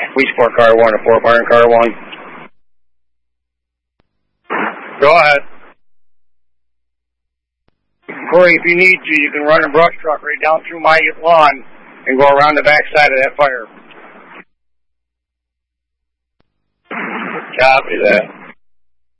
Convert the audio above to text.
We support car 1 or Fort Byron car 1. Go ahead. Corey, if you need to, you can run a brush truck right down through my lawn and go around the back side of that fire. Copy that.